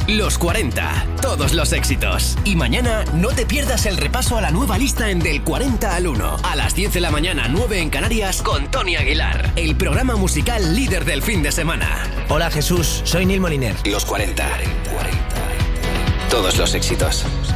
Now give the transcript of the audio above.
Los 40, todos los éxitos. Y mañana no te pierdas el repaso a la nueva lista en Del 40 al 1. A las 10 de la mañana, 9 en Canarias, con Tony Aguilar. El programa musical líder del fin de semana. Hola Jesús, soy Neil Moliner. Los 40. Todos los éxitos.